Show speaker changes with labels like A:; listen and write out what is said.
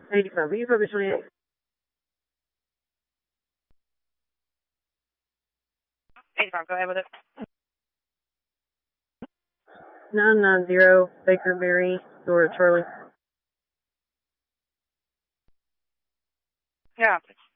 A: 85, you focus 28.
B: 85, go ahead with it.
A: 990 Bakerberry, door Charlie.
B: Yeah.